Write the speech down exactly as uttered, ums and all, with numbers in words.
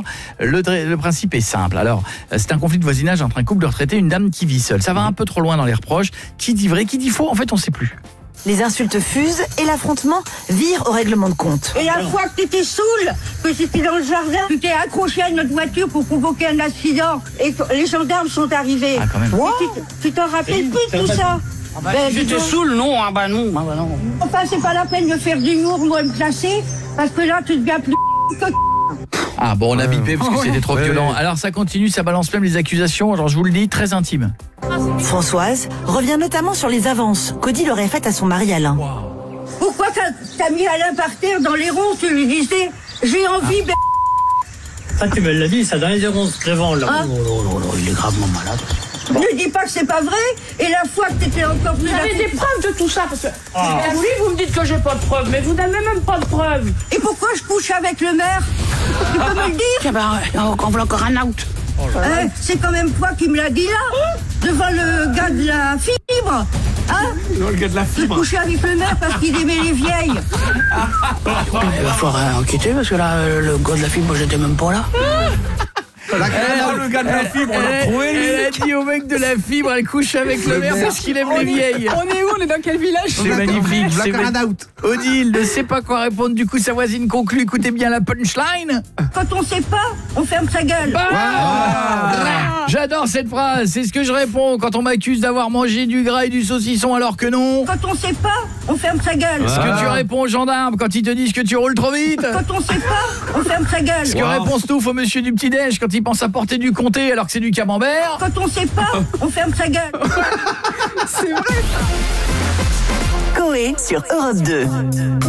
jours. Le, le principe est simple. Alors, c'est un conflit de voisinage entre un couple de retraités et une dame qui vit seule. Ça va un peu trop loin dans les reproches. Qui dit vrai, qui dit faux, en fait, on ne sait plus. Les insultes fusent et l'affrontement vire au règlement de compte. Et la fois que t'étais saoul, que c'était dans le jardin, tu t'es accroché à notre voiture pour provoquer un accident et les gendarmes sont arrivés. Ah, quand même. Wow. Tu, tu t'en rappelles plus de tout ça? Ah bah, ben, si j'étais saoul, non, ah bah non, ah bah non. Enfin, c'est pas la peine de faire d'humour, moi, me placer, parce que là, tu deviens plus que... Ah bon, on a bipé parce que c'était trop ouais, violent. ouais. Alors ça continue, ça balance même les accusations, alors je vous le dis, très intime. Françoise revient notamment sur les avances qu'Odile aurait faites à son mari Alain. Wow. Pourquoi t'as, t'as mis Alain par terre dans les ronds? Tu lui disais, j'ai envie... Ah. Ça, tu me l'as dit, ça, dans les ronces crevant, là. Ah. Oh, oh, oh, oh, il est gravement malade. Ne dis pas que c'est pas vrai. Et la fois que t'étais encore plus... Vous avez des preuves de tout ça, parce que... Ah. Oui, vous me dites que j'ai pas de preuves, mais vous n'avez même pas de preuves. Et pourquoi je couche avec le maire? Tu peux me le dire? Eh ben, on veut encore un out. Oh euh, c'est quand même toi qui me l'a dit là, devant le gars de la fibre. Hein? Non, le gars de la fibre. Coucher avec le maire parce qu'il aimait les vieilles. Il va falloir enquêter parce que là, le gars de la fibre, moi j'étais même pas là. La elle, le gars de la fibre, on l'a trouvé. Elle a dit au mec de la fibre, elle couche avec le maire parce qu'il aime les vieilles. On est où? On est dans quel village? C'est magnifique, c'est magnifique. Odile ne sait pas quoi répondre, du coup sa voisine conclut, écoutez bien la punchline. Quand on sait pas, on ferme sa gueule. Ah ah J'adore cette phrase, c'est ce que je réponds quand on m'accuse d'avoir mangé du gras et du saucisson alors que non. Quand on sait pas, on ferme sa gueule. Ce que tu réponds aux gendarmes quand ils te disent que tu roules trop vite. Quand on sait pas, on ferme sa gueule. Ce que répond Stouff au monsieur du petit-déj quand il pense à porter du comté alors que c'est du camembert. Quand on sait pas, on ferme sa gueule. C'est vrai. Coé sur Europe deux.